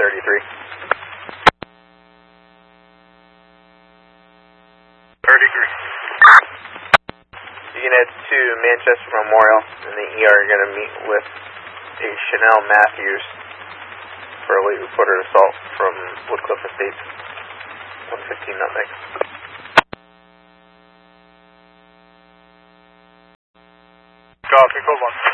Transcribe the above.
33. 33. Unit to Manchester Memorial, and the ER are going to meet with a Chanel Matthews for a late reported assault from Woodcliff Estates, 115 Nutmeg. Copy, code 1.